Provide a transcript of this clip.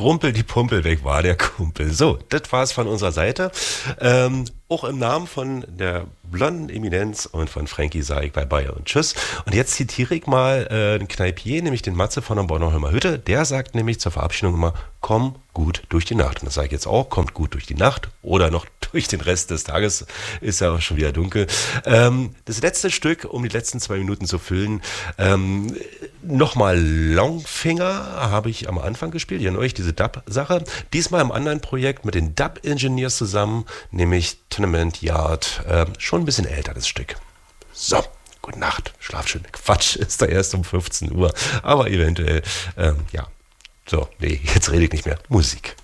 Rumpel die Pumpel, weg war der Kumpel. So, das war's von unserer Seite. Auch im Namen von der blonden Eminenz und von Frankie sage ich bye und tschüss. Und jetzt zitiere ich mal einen Kneipier, nämlich den Matze von der Bornholmer Hütte. Der sagt nämlich zur Verabschiedung immer, komm gut durch die Nacht. Und das sage ich jetzt auch, kommt gut durch die Nacht oder noch durch den Rest des Tages, ist ja auch schon wieder dunkel. Das letzte Stück, um die letzten 2 Minuten zu füllen, nochmal Longfinger habe ich am Anfang gespielt, ihr euch diese Dub-Sache. Diesmal im anderen Projekt mit den Dub-Engineers zusammen, nämlich Tenement Yard. Schon ein bisschen älter, das Stück. So, gute Nacht, schlaf schön. Quatsch, ist da erst um 15 Uhr, aber eventuell, ja. So, nee, jetzt rede ich nicht mehr. Musik.